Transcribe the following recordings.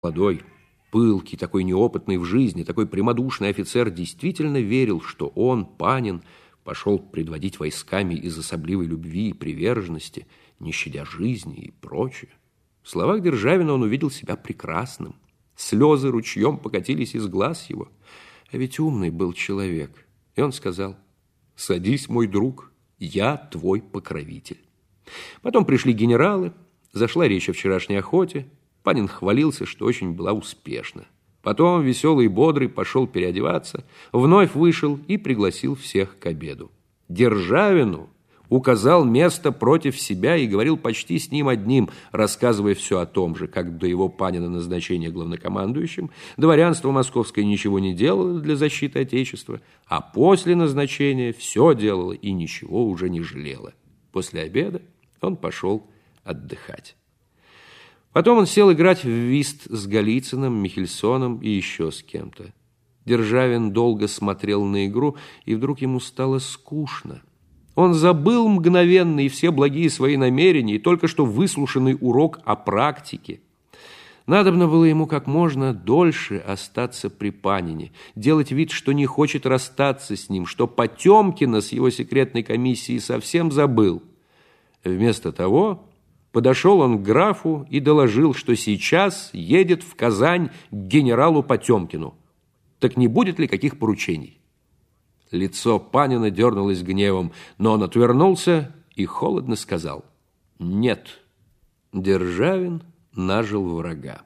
Молодой, пылкий, такой неопытный в жизни, такой прямодушный офицер действительно верил, что он, Панин, пошел предводить войсками из особливой любви и приверженности, не щадя жизни и прочее. В словах Державина он увидел себя прекрасным. Слезы ручьем покатились из глаз его. А ведь умный был человек. И он сказал: «Садись, мой друг, я твой покровитель». Потом пришли генералы, зашла речь о вчерашней охоте. Панин хвалился, что очень была успешна. Потом, веселый и бодрый, пошел переодеваться, вновь вышел и пригласил всех к обеду. Державину указал место против себя и говорил почти с ним одним, рассказывая все о том же, как до его Панина назначения главнокомандующим. Дворянство московское ничего не делало для защиты Отечества, а после назначения все делало и ничего уже не жалело. После обеда он пошел отдыхать. Потом он сел играть в вист с Голицыным, Михельсоном и еще с кем-то. Державин долго смотрел на игру, и вдруг ему стало скучно. Он забыл мгновенно и все благие свои намерения, и только что выслушанный урок о практике. Надобно было ему как можно дольше остаться при Панине, делать вид, что не хочет расстаться с ним, что Потемкина с его секретной комиссией совсем забыл. Вместо того подошел он к графу и доложил, что сейчас едет в Казань к генералу Потемкину. Так не будет ли каких поручений? Лицо Панина дернулось гневом, но он отвернулся и холодно сказал: «Нет». Державин нажил врага.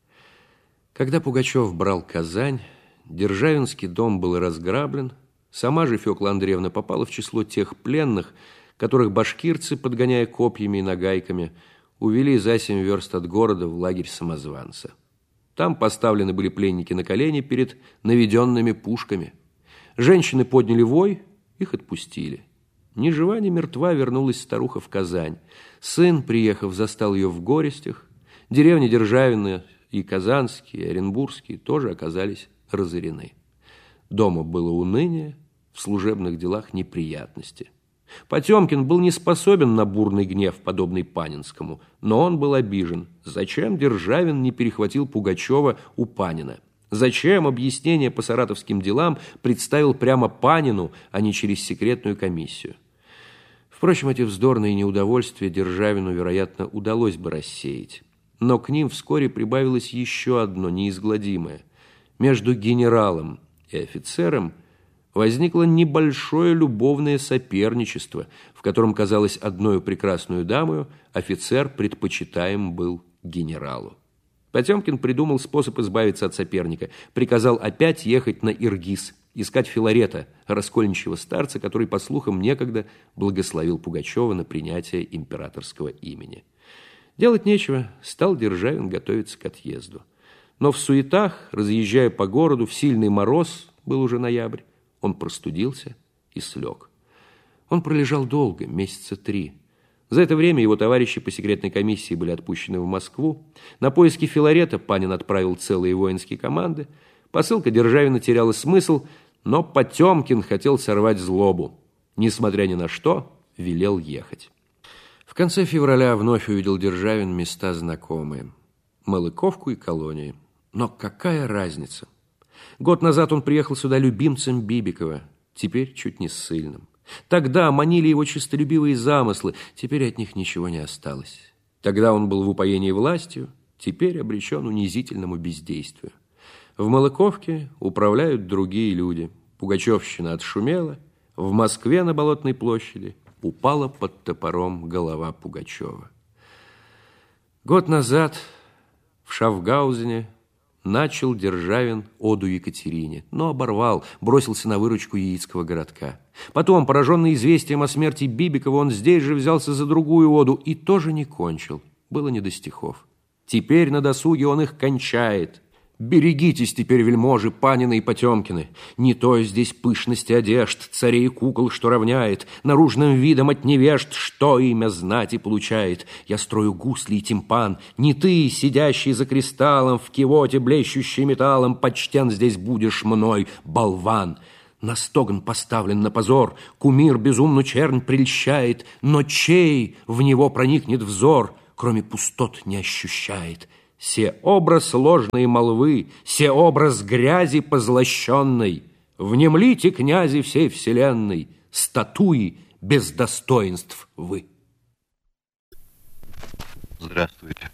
Когда Пугачев брал Казань, Державинский дом был разграблен, сама же Фёкла Андреевна попала в число тех пленных, которых башкирцы, подгоняя копьями и нагайками, увели за 7 верст от города в лагерь самозванца. Там поставлены были пленники на колени перед наведенными пушками. Женщины подняли вой, их отпустили. Ни жива, ни мертва вернулась старуха в Казань. Сын, приехав, застал ее в горестях. Деревни Державина и Казанские, и Оренбургские тоже оказались разорены. Дома было уныние, в служебных делах неприятности. Потемкин был не способен на бурный гнев, подобный Панинскому, но он был обижен. Зачем Державин не перехватил Пугачева у Панина? Зачем объяснение по саратовским делам представил прямо Панину, а не через секретную комиссию? Впрочем, эти вздорные неудовольствия Державину, вероятно, удалось бы рассеять. Но к ним вскоре прибавилось еще одно неизгладимое. Между генералом и офицером возникло небольшое любовное соперничество, в котором, казалось, одною прекрасную дамою офицер предпочитаем был генералу. Потемкин придумал способ избавиться от соперника, приказал опять ехать на Иргиз, искать Филарета, раскольничьего старца, который, по слухам, некогда благословил Пугачева на принятие императорского имени. Делать нечего, стал Державин готовиться к отъезду. Но в суетах, разъезжая по городу, в сильный мороз, был уже ноябрь, он простудился и слег. Он пролежал долго, месяца 3. За это время его товарищи по секретной комиссии были отпущены в Москву. На поиски Филарета Панин отправил целые воинские команды. Посылка Державина теряла смысл, но Потемкин хотел сорвать злобу. Несмотря ни на что, велел ехать. В конце февраля вновь увидел Державин места знакомые. Малыковку и колонии. Но какая разница? Год назад он приехал сюда любимцем Бибикова, теперь чуть не ссыльным. Тогда манили его честолюбивые замыслы, теперь от них ничего не осталось. Тогда он был в упоении властью, теперь обречен унизительному бездействию. В Малыковке управляют другие люди. Пугачевщина отшумела, в Москве на Болотной площади упала под топором голова Пугачева. Год назад в Шафгаузене начал Державин оду Екатерине, но оборвал, бросился на выручку Яицкого городка. Потом, пораженный известием о смерти Бибикова, он здесь же взялся за другую оду и тоже не кончил. Было не до стихов. Теперь на досуге он их кончает. Берегитесь теперь, вельможи, Панины и Потемкины. Не то здесь пышности одежд, царей и кукол, что равняет, наружным видом от невежд, что имя знать и получает. Я строю гусли и тимпан, не ты, сидящий за кристаллом, в кивоте, блещущий металлом, почтен здесь будешь мной, болван. На стоган поставлен на позор, кумир безумную чернь прельщает, но чей в него проникнет взор, кроме пустот не ощущает. се образ ложной молвы, се образ грязи позлощенной. Внемлите, князи всей вселенной, статуи без достоинств вы. Здравствуйте.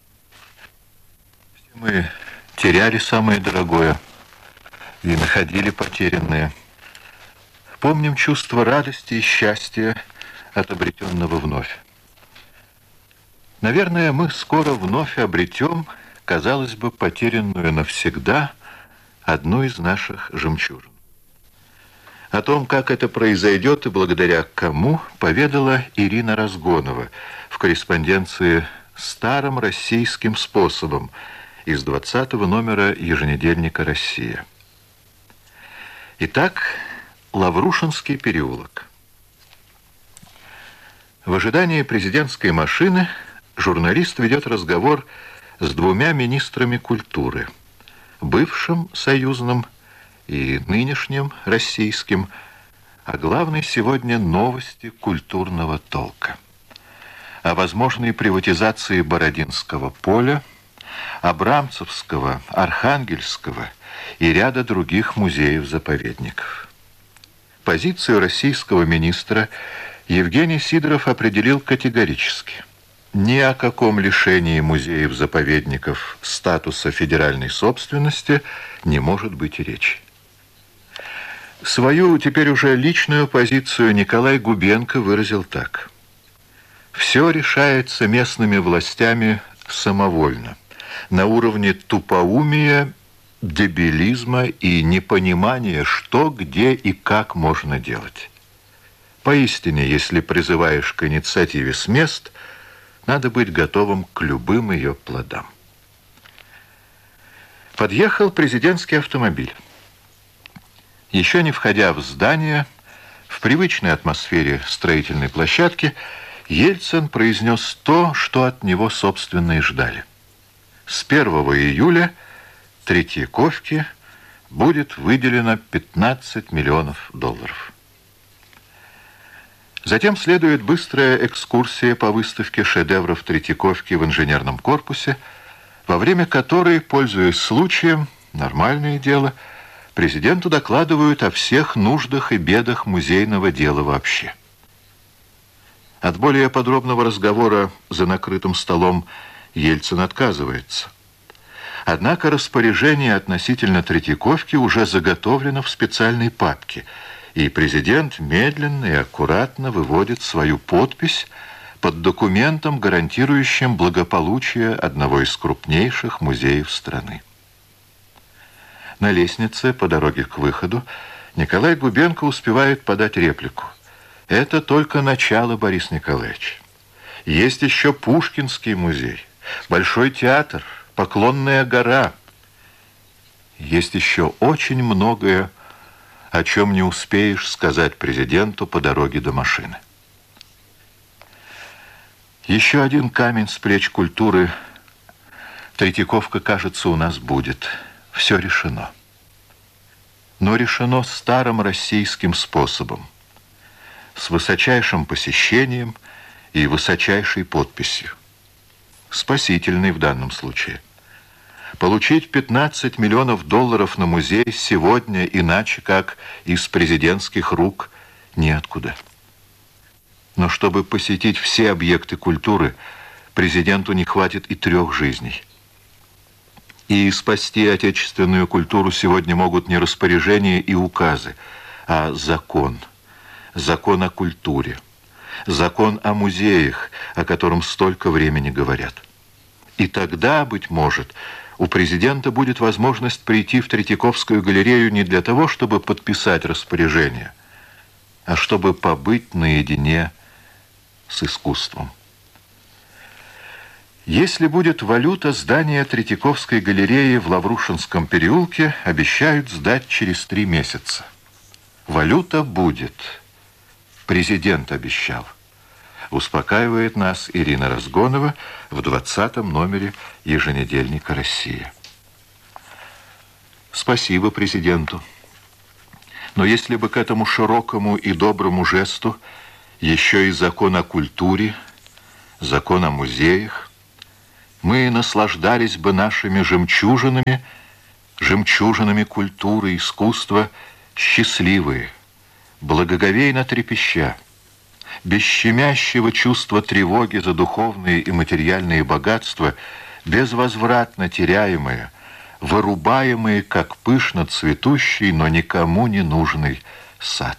Все мы теряли самое дорогое и находили потерянное. Помним чувство радости и счастья от обретенного вновь. Наверное, мы скоро вновь обретем, казалось бы, потерянную навсегда одну из наших жемчужин. О том, как это произойдет и благодаря кому, поведала Ирина Разгонова в корреспонденции «Старым российским способом» из 20-го номера еженедельника «Россия». Итак, Лаврушинский переулок. В ожидании президентской машины журналист ведет разговор с двумя министрами культуры, бывшим союзным и нынешним российским, а главной сегодня новости культурного толка. О возможной приватизации Бородинского поля, Абрамцевского, Архангельского и ряда других музеев-заповедников. Позицию российского министра Евгений Сидоров определил категорически. Ни о каком лишении музеев-заповедников статуса федеральной собственности не может быть и речи. Свою, теперь уже личную позицию Николай Губенко выразил так. «Все решается местными властями самовольно, на уровне тупоумия, дебилизма и непонимания, что, где и как можно делать. Поистине, если призываешь к инициативе с мест, надо быть готовым к любым ее плодам». Подъехал президентский автомобиль. Еще не входя в здание, в привычной атмосфере строительной площадки, Ельцин произнес то, что от него, собственно, и ждали. С 1 июля Третьяковке будет выделено 15 миллионов долларов. Затем следует быстрая экскурсия по выставке шедевров Третьяковки в инженерном корпусе, во время которой, пользуясь случаем, нормальное дело, президенту докладывают о всех нуждах и бедах музейного дела вообще. От более подробного разговора за накрытым столом Ельцин отказывается. Однако распоряжение относительно Третьяковки уже заготовлено в специальной папке, и президент медленно и аккуратно выводит свою подпись под документом, гарантирующим благополучие одного из крупнейших музеев страны. На лестнице по дороге к выходу Николай Губенко успевает подать реплику. «Это только начало, Борис Николаевич. Есть еще Пушкинский музей, Большой театр, Поклонная гора. Есть еще очень многое, о чем не успеешь сказать президенту по дороге до машины». Еще один камень с плеч культуры. Третьяковка, кажется, у нас будет. Все решено. Но решено старым российским способом, с высочайшим посещением и высочайшей подписью. Спасительной в данном случае. Получить 15 миллионов долларов на музей сегодня иначе, как из президентских рук, неоткуда. Но чтобы посетить все объекты культуры, президенту не хватит и 3 жизней. И спасти отечественную культуру сегодня могут не распоряжения и указы, а закон. Закон о культуре. Закон о музеях, о котором столько времени говорят. И тогда, быть может, у президента будет возможность прийти в Третьяковскую галерею не для того, чтобы подписать распоряжение, а чтобы побыть наедине с искусством. Если будет валюта, здание Третьяковской галереи в Лаврушинском переулке обещают сдать через 3 месяца. Валюта будет. Президент обещал. Успокаивает нас Ирина Разгонова в 20-м номере еженедельника «Россия». Спасибо президенту. Но если бы к этому широкому и доброму жесту еще и закон о культуре, закон о музеях, мы наслаждались бы нашими жемчужинами, жемчужинами культуры, искусства, счастливые, благоговейно трепеща, без щемящего чувства тревоги за духовные и материальные богатства, безвозвратно теряемые, вырубаемые, как пышно цветущий, но никому не нужный сад.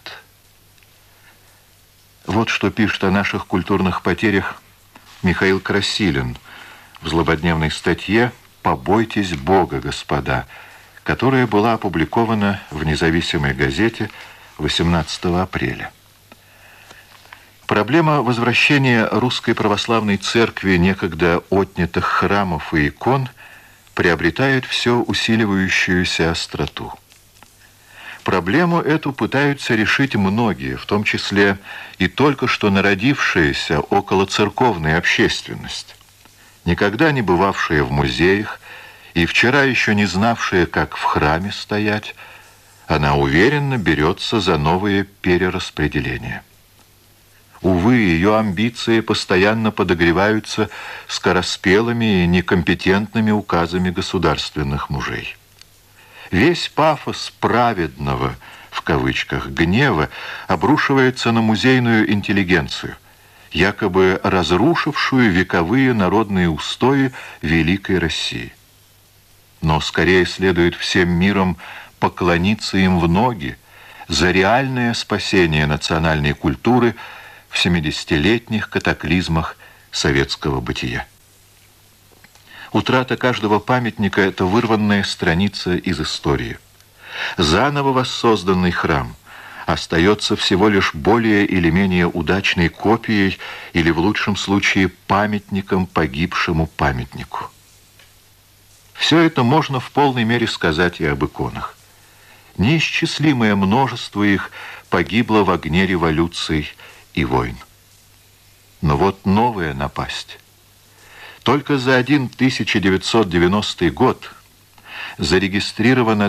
Вот что пишет о наших культурных потерях Михаил Красилин в злободневной статье «Побойтесь Бога, господа», которая была опубликована в независимой газете 18 апреля. Проблема возвращения Русской Православной Церкви некогда отнятых храмов и икон приобретает все усиливающуюся остроту. Проблему эту пытаются решить многие, в том числе и только что народившаяся околоцерковная общественность, никогда не бывавшая в музеях и вчера еще не знавшая, как в храме стоять, она уверенно берется за новые перераспределения. Увы, ее амбиции постоянно подогреваются скороспелыми и некомпетентными указами государственных мужей. Весь пафос «праведного» в кавычках гнева обрушивается на музейную интеллигенцию, якобы разрушившую вековые народные устои великой России. Но скорее следует всем миром поклониться им в ноги за реальное спасение национальной культуры в 70-летних катаклизмах советского бытия. Утрата каждого памятника – это вырванная страница из истории. Заново воссозданный храм остается всего лишь более или менее удачной копией или, в лучшем случае, памятником погибшему памятнику. Все это можно в полной мере сказать и об иконах. Неисчислимое множество их погибло в огне революций и войн. Но вот новая напасть. Только за один 1990 год зарегистрировано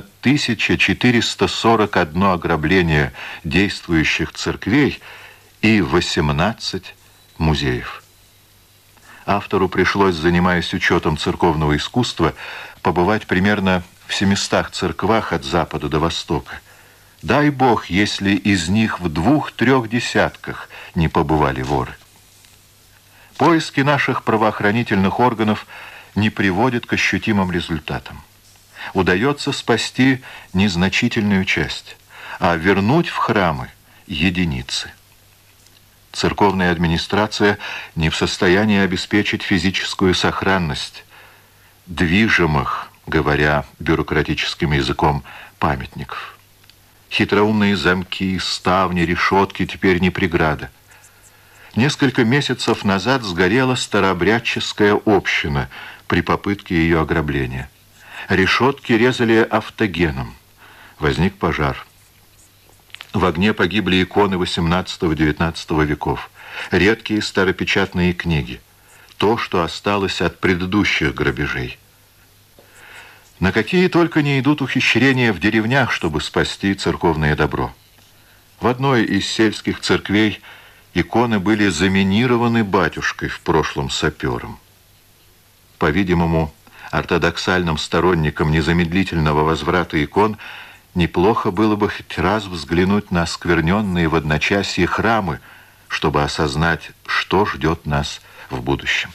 1441 ограбление действующих церквей и 18 музеев. Автору пришлось, занимаясь учетом церковного искусства, побывать примерно в 700 церквах от запада до востока. Дай Бог, если из них в 2-3 десятках не побывали воры. Поиски наших правоохранительных органов не приводят к ощутимым результатам. Удается спасти незначительную часть, а вернуть в храмы единицы. Церковная администрация не в состоянии обеспечить физическую сохранность движимых, говоря бюрократическим языком, памятников. Хитроумные замки, ставни, решетки теперь не преграда. Несколько месяцев назад сгорела старообрядческая община при попытке ее ограбления. Решетки резали автогеном. Возник пожар. В огне погибли иконы XVIII-XIX веков, редкие старопечатные книги, то, что осталось от предыдущих грабежей. На какие только не идут ухищрения в деревнях, чтобы спасти церковное добро. В одной из сельских церквей иконы были заминированы батюшкой, в прошлом сапером. По-видимому, ортодоксальным сторонникам незамедлительного возврата икон неплохо было бы хоть раз взглянуть на оскверненные в одночасье храмы, чтобы осознать, что ждет нас в будущем.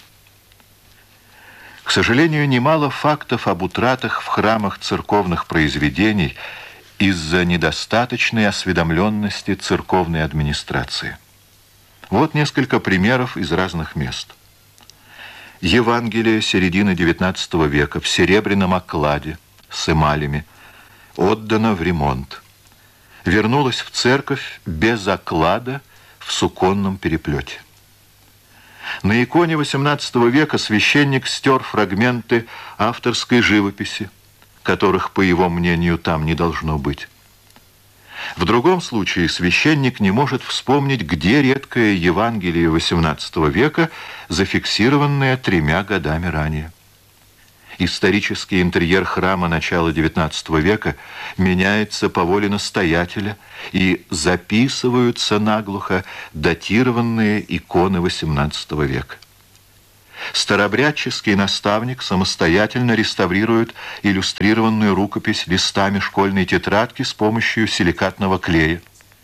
К сожалению, немало фактов об утратах в храмах церковных произведений из-за недостаточной осведомленности церковной администрации. Вот несколько примеров из разных мест. Евангелие середины XIX века в серебряном окладе с эмалями отдано в ремонт. Вернулось в церковь без оклада в суконном переплете. На иконе XVIII века священник стер фрагменты авторской живописи, которых, по его мнению, там не должно быть. В другом случае священник не может вспомнить, где редкое Евангелие XVIII века, зафиксированное 3 годами ранее. Исторический интерьер храма начала XIX века меняется по воле настоятеля, и записываются наглухо датированные иконы XVIII века. Старообрядческий наставник самостоятельно реставрирует иллюстрированную рукопись листами школьной тетрадки с помощью силикатного клея.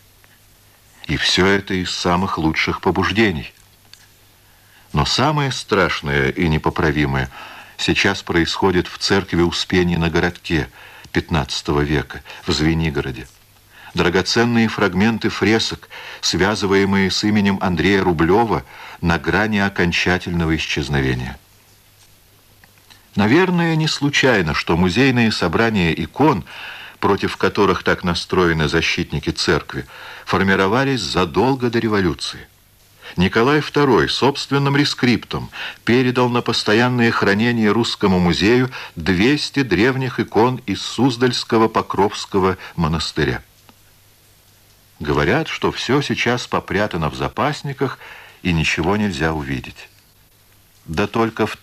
И все это из самых лучших побуждений. Но самое страшное и непоправимое сейчас происходит в церкви Успения на городке XV века, в Звенигороде. Драгоценные фрагменты фресок, связываемые с именем Андрея Рублева, на грани окончательного исчезновения. Наверное, не случайно, что музейные собрания икон, против которых так настроены защитники церкви, формировались задолго до революции. Николай II собственным рескриптом передал на постоянное хранение Русскому музею 200 древних икон из Суздальского Покровского монастыря. Говорят, что все сейчас попрятано в запасниках, и ничего нельзя увидеть. Да только в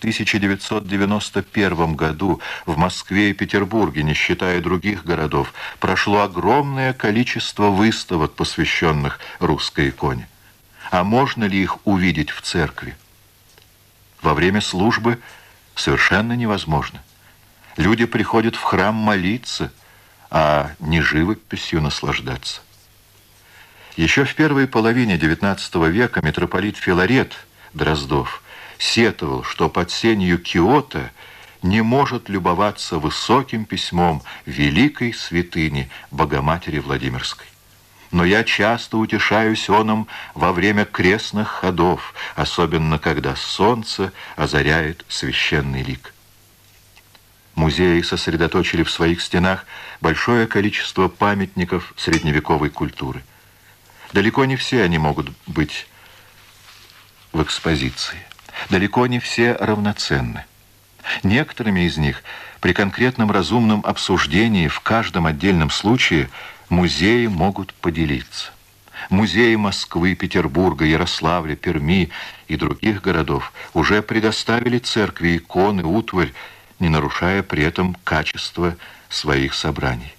1991 году в Москве и Петербурге, не считая других городов, прошло огромное количество выставок, посвященных русской иконе. А можно ли их увидеть в церкви? Во время службы совершенно невозможно. Люди приходят в храм молиться, а не живописью наслаждаться. Еще в первой половине XIX века митрополит Филарет Дроздов сетовал, что под сенью Киота не может любоваться высоким письмом великой святыни Богоматери Владимирской. Но я часто утешаюсь оном во время крестных ходов, особенно когда солнце озаряет священный лик. Музеи сосредоточили в своих стенах большое количество памятников средневековой культуры. Далеко не все они могут быть в экспозиции. Далеко не все равноценны. Некоторыми из них при конкретном разумном обсуждении в каждом отдельном случае музеи могут поделиться. Музеи Москвы, Петербурга, Ярославля, Перми и других городов уже предоставили церкви иконы, утварь, не нарушая при этом качество своих собраний.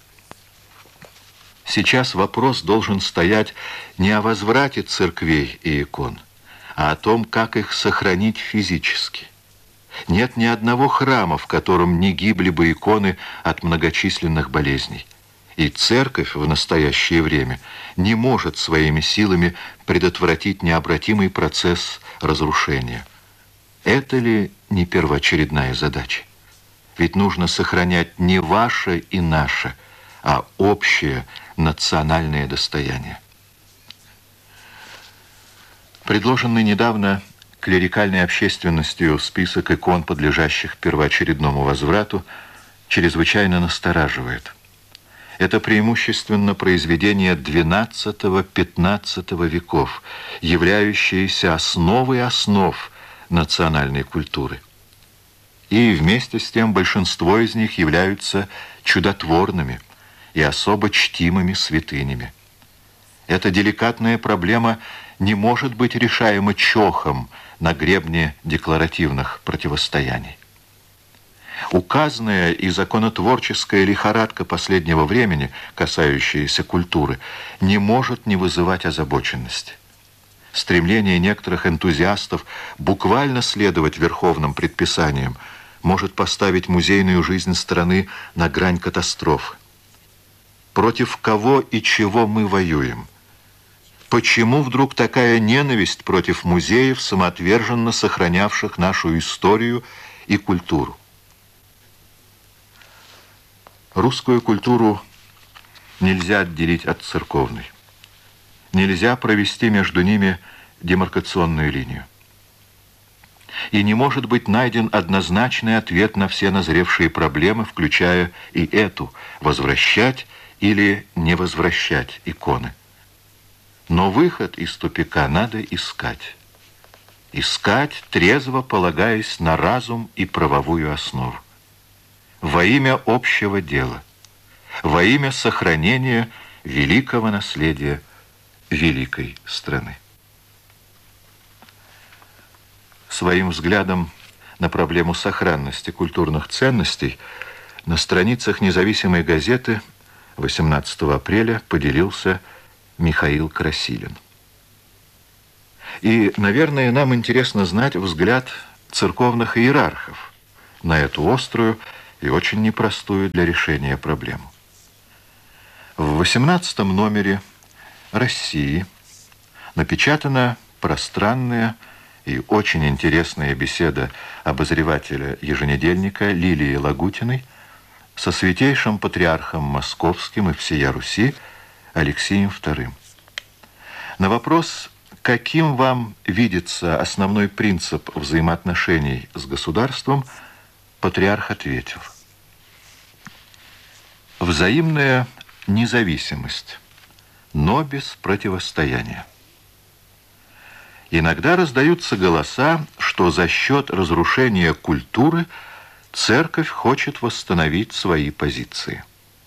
Сейчас вопрос должен стоять не о возврате церквей и икон, а о том, как их сохранить физически. Нет ни одного храма, в котором не гибли бы иконы от многочисленных болезней. И церковь в настоящее время не может своими силами предотвратить необратимый процесс разрушения. Это ли не первоочередная задача? Ведь нужно сохранять не ваше и наше, а общее национальное достояние. Предложенный недавно клерикальной общественностью список икон, подлежащих первоочередному возврату, чрезвычайно настораживает. Это преимущественно произведения XII-XV веков, являющиеся основой основ национальной культуры. И вместе с тем большинство из них являются чудотворными и особо чтимыми святынями. Эта деликатная проблема не может быть решаема чохом на гребне декларативных противостояний. Указанная и законотворческая лихорадка последнего времени, касающаяся культуры, не может не вызывать озабоченности. Стремление некоторых энтузиастов буквально следовать верховным предписаниям может поставить музейную жизнь страны на грань катастрофы. Против кого и чего мы воюем? Почему вдруг такая ненависть против музеев, самоотверженно сохранявших нашу историю и культуру? Русскую культуру нельзя отделить от церковной. Нельзя провести между ними демаркационную линию. И не может быть найден однозначный ответ на все назревшие проблемы, включая и эту – возвращать или не возвращать иконы. Но выход из тупика надо искать. Искать, трезво полагаясь на разум и правовую основу. Во имя общего дела, во имя сохранения великого наследия великой страны. Своим взглядом на проблему сохранности культурных ценностей на страницах независимой газеты 18 апреля поделился Михаил Красилин. И, наверное, нам интересно знать взгляд церковных иерархов на эту острую и очень непростую для решения проблему. В 18-м номере «России» напечатана пространная и очень интересная беседа обозревателя еженедельника Лилии Лагутиной со святейшим патриархом Московским и всея Руси Алексием II. На вопрос, каким вам видится основной принцип взаимоотношений с государством, патриарх ответил: взаимная независимость, но без противостояния. Иногда раздаются голоса, что за счет разрушения культуры церковь хочет восстановить свои позиции.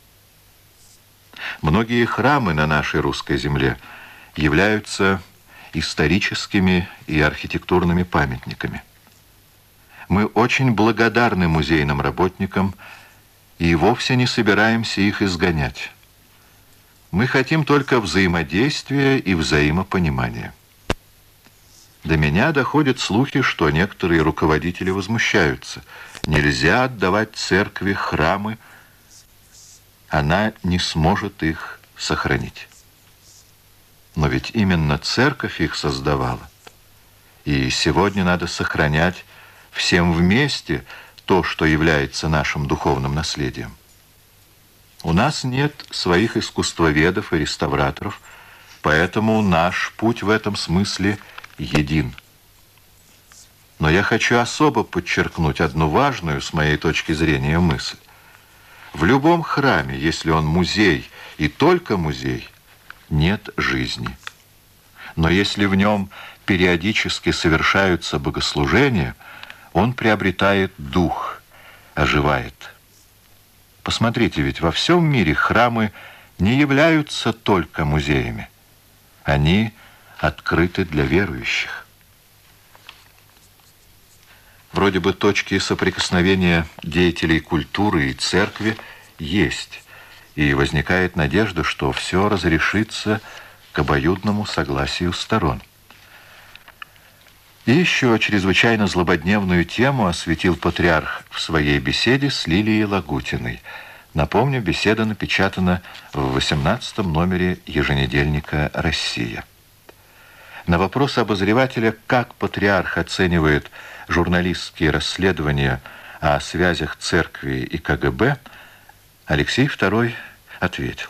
Многие храмы на нашей русской земле являются историческими и архитектурными памятниками. Мы очень благодарны музейным работникам и вовсе не собираемся их изгонять. Мы хотим только взаимодействия и взаимопонимания. До меня доходят слухи, что некоторые руководители возмущаются. Нельзя отдавать церкви храмы, она не сможет их сохранить. Но ведь именно церковь их создавала. И сегодня надо сохранять всем вместе то, что является нашим духовным наследием. У нас нет своих искусствоведов и реставраторов, поэтому наш путь в этом смысле един. Но я хочу особо подчеркнуть одну важную, с моей точки зрения, мысль. В любом храме, если он музей и только музей, нет жизни. Но если в нем периодически совершаются богослужения, он приобретает дух, оживает. Посмотрите, ведь во всем мире храмы не являются только музеями. Они открыты для верующих. Вроде бы точки соприкосновения деятелей культуры и церкви есть, и возникает надежда, что все разрешится к обоюдному согласию сторон. И еще чрезвычайно злободневную тему осветил патриарх в своей беседе с Лилией Лагутиной. Напомню, беседа напечатана в 18-м номере еженедельника «Россия». На вопрос обозревателя, как патриарх оценивает журналистские расследования о связях церкви и КГБ, Алексей II ответил: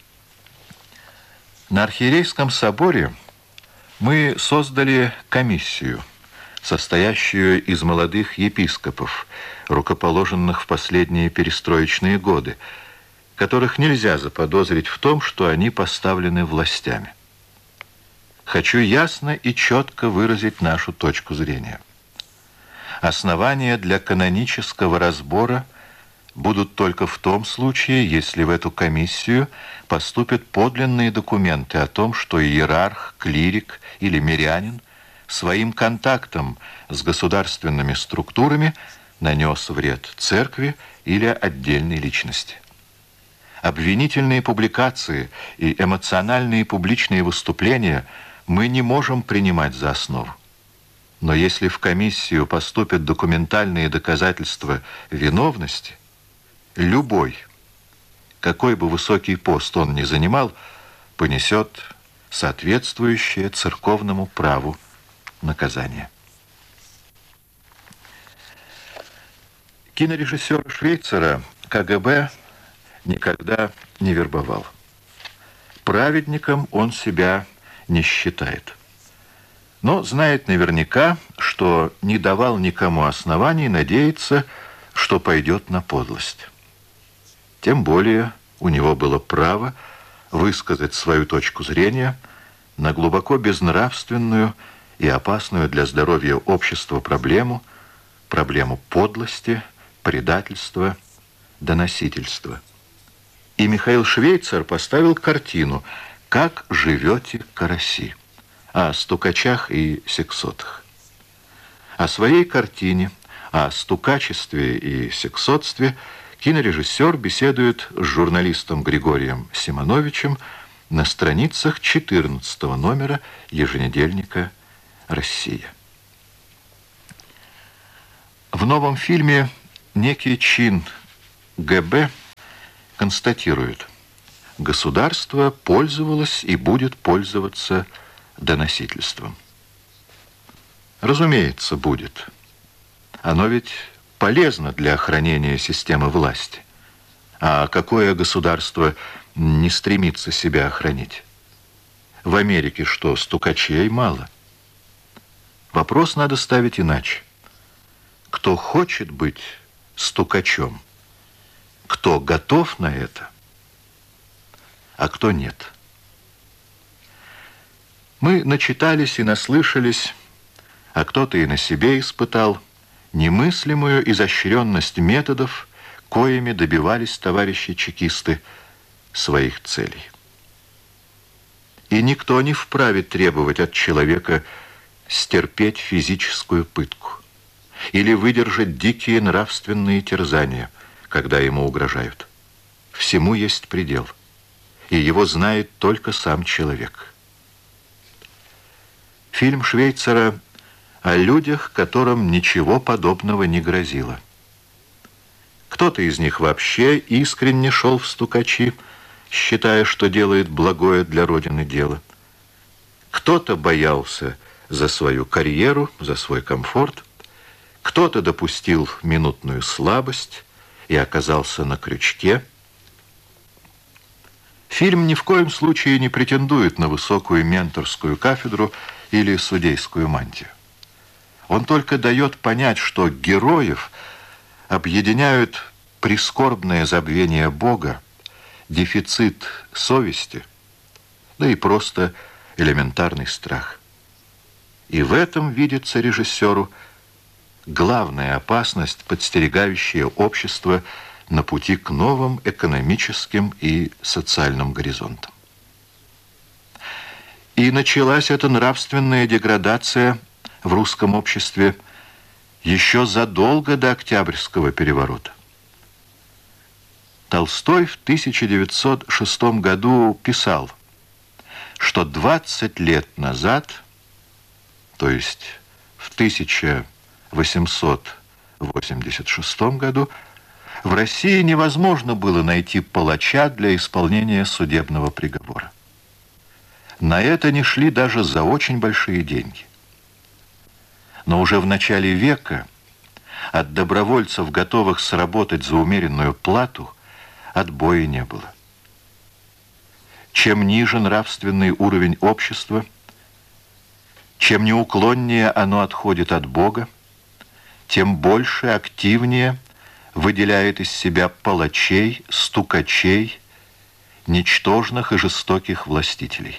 на Архиерейском соборе мы создали комиссию, состоящую из молодых епископов, рукоположенных в последние перестроечные годы, которых нельзя заподозрить в том, что они поставлены властями. Хочу ясно и четко выразить нашу точку зрения. Основания для канонического разбора будут только в том случае, если в эту комиссию поступят подлинные документы о том, что иерарх, клирик или мирянин своим контактом с государственными структурами нанес вред церкви или отдельной личности. Обвинительные публикации и эмоциональные публичные выступления мы не можем принимать за основу. Но если в комиссию поступят документальные доказательства виновности, любой, какой бы высокий пост он ни занимал, понесет соответствующее церковному праву наказание. Кинорежиссера Швейцера КГБ никогда не вербовал. Праведником он себя не считает. Но знает наверняка, что не давал никому оснований надеяться, что пойдет на подлость. Тем более у него было право высказать свою точку зрения на глубоко безнравственную и опасную для здоровья общества проблему подлости, предательства, доносительства. И Михаил Швейцер поставил картину «Как живете, караси» о стукачах и сексотах. О своей картине, о стукачестве и сексотстве кинорежиссер беседует с журналистом Григорием Симоновичем на страницах 14 номера еженедельника «Россия». В новом фильме некий чин ГБ констатирует: государство пользовалось и будет пользоваться доносительством. Разумеется, будет. Оно ведь полезно для охранения системы власти. А какое государство не стремится себя охранить? В Америке что, стукачей мало? Вопрос надо ставить иначе. Кто хочет быть стукачом? Кто готов на это? А кто нет? Мы начитались и наслышались, а кто-то и на себе испытал немыслимую изощренность методов, коими добивались товарищи чекисты своих целей. И никто не вправе требовать от человека стерпеть физическую пытку или выдержать дикие нравственные терзания, когда ему угрожают. Всему есть предел, и его знает только сам человек. Фильм Швейцера о людях, которым ничего подобного не грозило. Кто-то из них вообще искренне шел в стукачи, считая, что делает благое для Родины дело. Кто-то боялся за свою карьеру, за свой комфорт. Кто-то допустил минутную слабость и оказался на крючке. Фильм ни в коем случае не претендует на высокую менторскую кафедру или судейскую мантию. Он только дает понять, что героев объединяют прискорбное забвение Бога, дефицит совести, да и просто элементарный страх. И в этом видится режиссеру главная опасность, подстерегающая общество на пути к новым экономическим и социальным горизонтам. И началась эта нравственная деградация в русском обществе еще задолго до Октябрьского переворота. Толстой в 1906 году писал, что 20 лет назад, то есть в 1886 году, в России невозможно было найти палача для исполнения судебного приговора. На это не шли даже за очень большие деньги. Но уже в начале века от добровольцев, готовых сработать за умеренную плату, отбоя не было. Чем ниже нравственный уровень общества, чем неуклоннее оно отходит от Бога, тем больше, активнее выделяет из себя палачей, стукачей, ничтожных и жестоких властителей.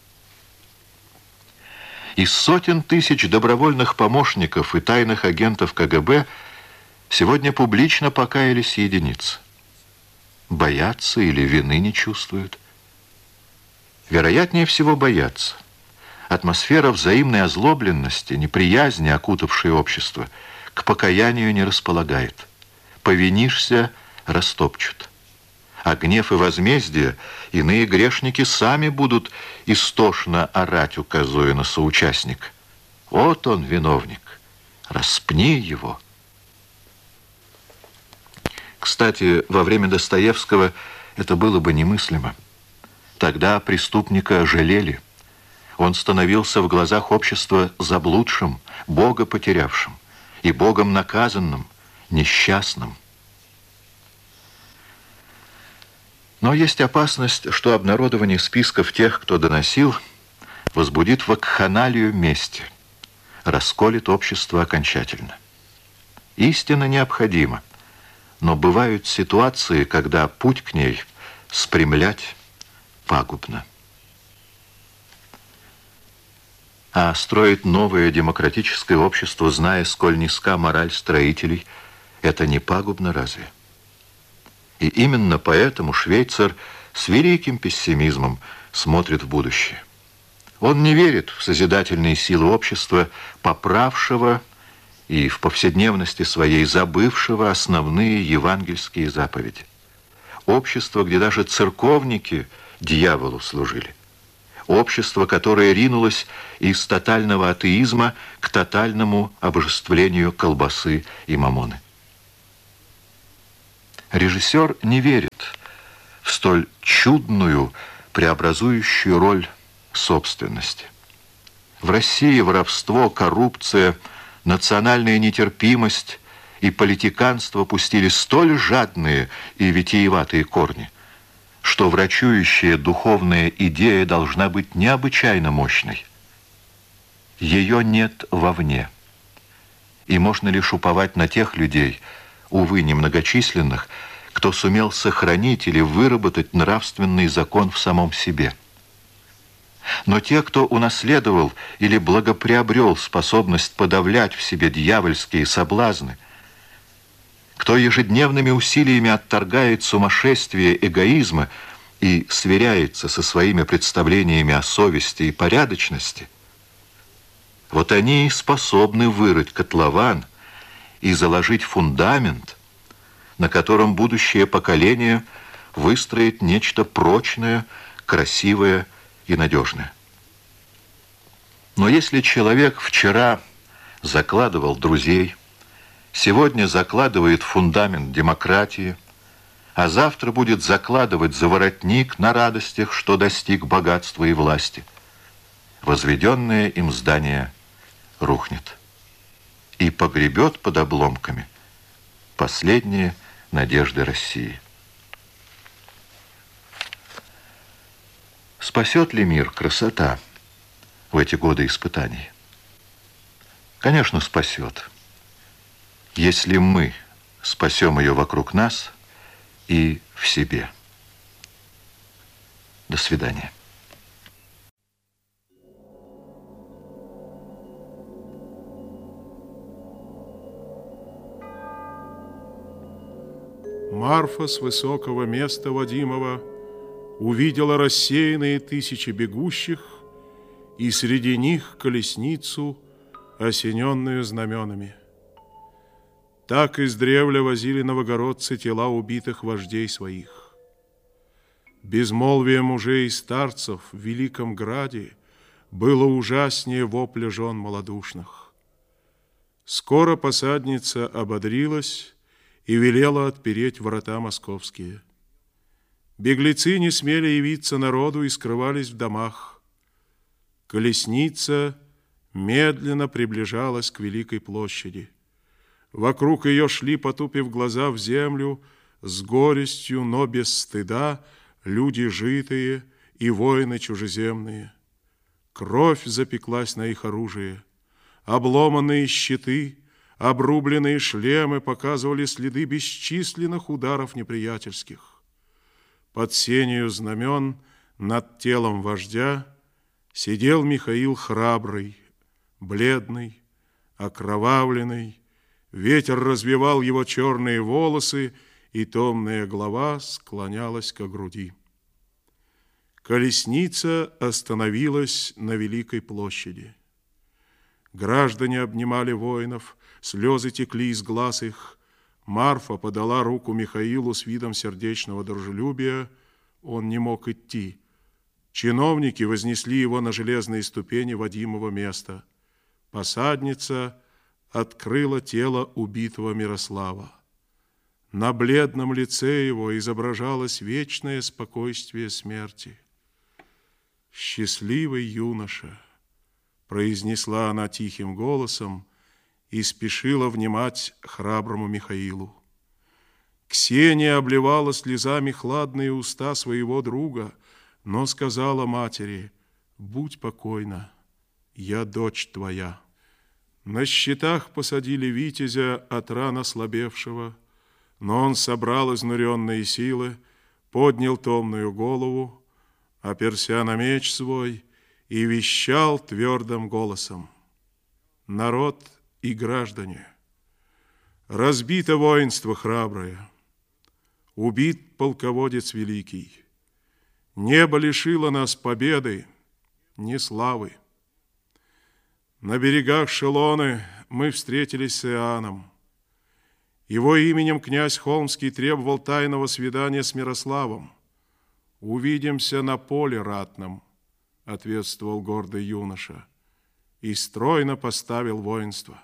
Из сотен тысяч добровольных помощников и тайных агентов КГБ сегодня публично покаялись единицы. Боятся или вины не чувствуют? Вероятнее всего, боятся. Атмосфера взаимной озлобленности, неприязни, окутавшей общество, к покаянию не располагает. Повинишься — растопчут. А гнев и возмездие иные грешники сами будут истошно орать, указывая на соучастника. Вот он, виновник, распни его. Кстати, во время Достоевского это было бы немыслимо. Тогда преступника жалели. Он становился в глазах общества заблудшим, Бога потерявшим и Богом наказанным, несчастным. Но есть опасность, что обнародование списков тех, кто доносил, возбудит вакханалию мести, расколет общество окончательно. Истина необходима, но бывают ситуации, когда путь к ней спрямлять пагубно. А строить новое демократическое общество, зная, сколь низка мораль строителей, это не пагубно разве? И именно поэтому Швейцар с великим пессимизмом смотрит в будущее. Он не верит в созидательные силы общества, поправшего и в повседневности своей забывшего основные евангельские заповеди. Общество, где даже церковники дьяволу служили. общество, которое ринулось из тотального атеизма к тотальному обожествлению колбасы и мамоны. Режиссер не верит в столь чудную, преобразующую роль собственности. В России воровство, коррупция, национальная нетерпимость и политиканство пустили столь жадные и витиеватые корни, что врачующая духовная идея должна быть необычайно мощной. Ее нет вовне, и можно лишь уповать на тех людей, увы, немногочисленных, кто сумел сохранить или выработать нравственный закон в самом себе. Но те, кто унаследовал или благоприобрел способность подавлять в себе дьявольские соблазны, кто ежедневными усилиями отторгает сумасшествие эгоизма и сверяется со своими представлениями о совести и порядочности, вот они и способны вырыть котлован и заложить фундамент, на котором будущее поколение выстроит нечто прочное, красивое и надежное. Но если человек вчера закладывал друзей, сегодня закладывает фундамент демократии, а завтра будет закладывать заворотник на радостях, что достиг богатства и власти, возведенное им здание рухнет и погребет под обломками последние надежды России. Спасет ли мир красота в эти годы испытаний? Конечно, спасет, если мы спасем ее вокруг нас и в себе. До свидания. Марфа с высокого места Вадимова увидела рассеянные тысячи бегущих и среди них колесницу, осененную знаменами. Так издревле возили новогородцы тела убитых вождей своих. Безмолвие мужей и старцев в великом граде было ужаснее вопля жен малодушных. Скоро посадница ободрилась и велела отпереть врата московские. Беглецы не смели явиться народу и скрывались в домах. Колесница медленно приближалась к Великой площади. Вокруг ее шли, потупив глаза в землю, с горестью, но без стыда, люди житые и воины чужеземные. Кровь запеклась на их оружие. Обломанные щиты, обрубленные шлемы показывали следы бесчисленных ударов неприятельских. Под сенью знамен над телом вождя сидел Михаил храбрый, бледный, окровавленный. Ветер развевал его черные волосы, и томная голова склонялась ко груди. Колесница остановилась на Великой площади. Граждане обнимали воинов, слезы текли из глаз их. Марфа подала руку Михаилу с видом сердечного дружелюбия. Он не мог идти. Чиновники вознесли его на железные ступени Вадимова места. Посадница открыла тело убитого Мирослава. На бледном лице его изображалось вечное спокойствие смерти. «Счастливый юноша!» — произнесла она тихим голосом и спешила внимать храброму Михаилу. Ксения обливала слезами хладные уста своего друга, но сказала матери: «Будь покойна, я дочь твоя». На щитах посадили витязя от ран ослабевшего, но он собрал изнуренные силы, поднял томную голову, оперся на меч свой и вещал твердым голосом: «Народ и граждане, разбито воинство храброе, убит полководец великий, небо лишило нас победы, не славы. На берегах Шелоны мы встретились с Иоанном. Его именем князь Холмский требовал тайного свидания с Мирославом. Увидимся на поле ратном, ответствовал гордый юноша, и стройно поставил воинство.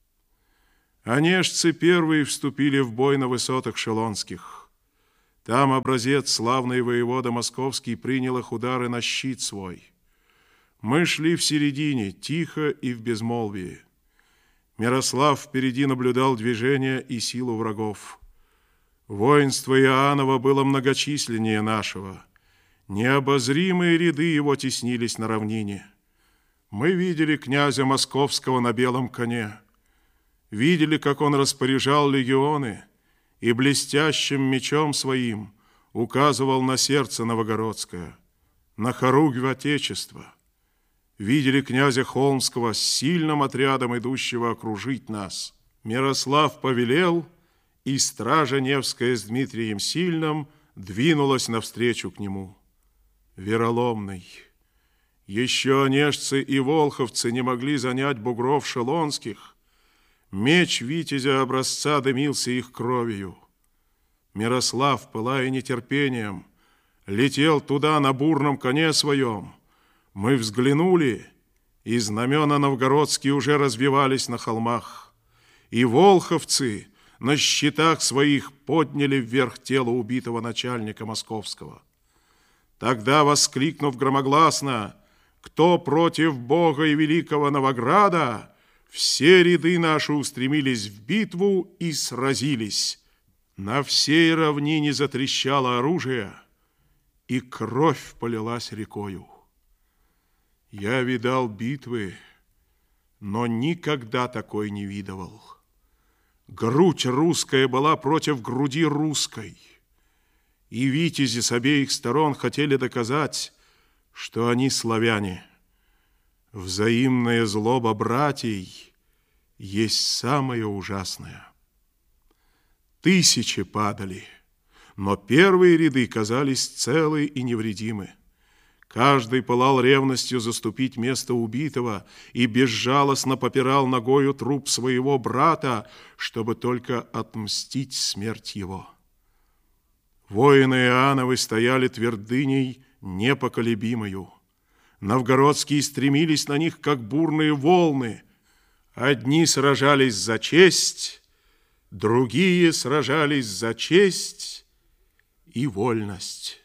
Онежцы первые вступили в бой на высотах Шелонских. Там образец, славный воевода московский, принял их удары на щит свой. Мы шли в середине, тихо и в безмолвии. Мирослав впереди наблюдал движение и силу врагов. Воинство Иоаннова было многочисленнее нашего. Необозримые ряды его теснились на равнине. Мы видели князя Московского на белом коне. Видели, как он распоряжал легионы и блестящим мечом своим указывал на сердце Новогородское, на хоругвь Отечества. Видели князя Холмского с сильным отрядом, идущего окружить нас. Мирослав повелел, и стража Невская с Дмитрием Сильным двинулась навстречу к нему. Вероломный. Еще онежцы и волховцы не могли занять бугров шелонских. Меч витязя образца дымился их кровью. Мирослав, пылая нетерпением, летел туда на бурном коне своем. Мы взглянули, и знамена новгородские уже развивались на холмах. И волховцы на щитах своих подняли вверх тело убитого начальника московского. Тогда, воскликнув громогласно: «Кто против Бога и великого Новограда?», все ряды наши устремились в битву и сразились. На всей равнине затрещало оружие, и кровь полилась рекою. Я видал битвы, но никогда такой не видывал. Грудь русская была против груди русской, и витязи с обеих сторон хотели доказать, что они славяне. Взаимная злоба братьей есть самое ужасное. Тысячи падали, но первые ряды казались целы и невредимы. Каждый пылал ревностью заступить место убитого и безжалостно попирал ногою труп своего брата, чтобы только отмстить смерть его. Воины Иоанновы стояли твердыней непоколебимою. Новгородские стремились на них, как бурные волны. Одни сражались за честь, другие сражались за честь и вольность.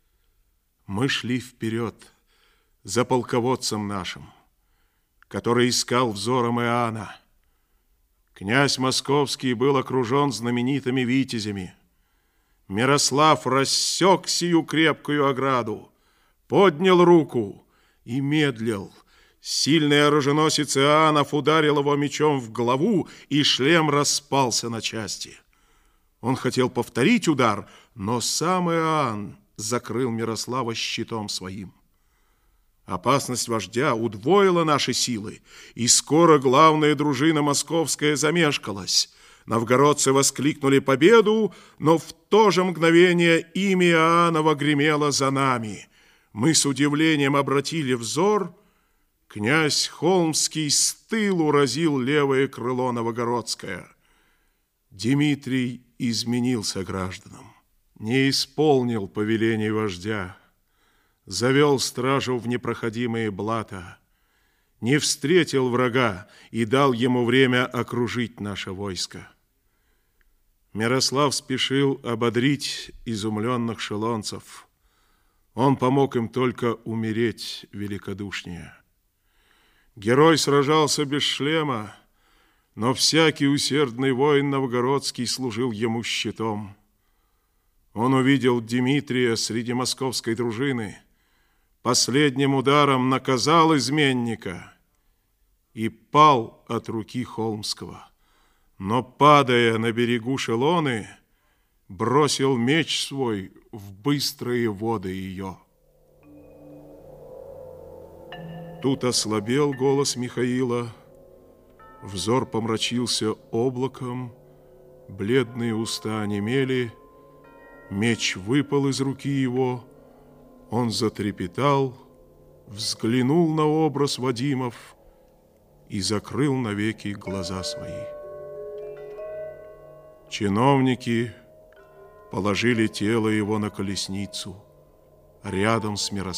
Мы шли вперед за полководцем нашим, который искал взором Иоанна. Князь Московский был окружен знаменитыми витязями. Мирослав рассек сию крепкую ограду, поднял руку и медлил. Сильный оруженосец Иоаннов ударил его мечом в голову, и шлем распался на части. Он хотел повторить удар, но сам Иоанн закрыл Мирослава щитом своим. Опасность вождя удвоила наши силы, и скоро главная дружина московская замешкалась. Новгородцы воскликнули победу, но в то же мгновение имя Иоаннова гремело за нами. Мы с удивлением обратили взор. Князь Холмский с тылу разил левое крыло новогородское. Дмитрий изменился гражданам, не исполнил повелений вождя, завел стражу в непроходимые блата, не встретил врага и дал ему время окружить наше войско. Мирослав спешил ободрить изумленных шелонцев. Он помог им только умереть великодушнее. Герой сражался без шлема, но всякий усердный воин новгородский служил ему щитом. Он увидел Дмитрия среди московской дружины, последним ударом наказал изменника и пал от руки Холмского. Но, падая на берегу Шелоны, бросил меч свой в быстрые воды ее. Тут ослабел голос Михаила, взор помрачился облаком, бледные уста онемели, меч выпал из руки его, он затрепетал, взглянул на образ Вадимов и закрыл навеки глаза свои. Чиновники положили тело его на колесницу рядом с Мирославом.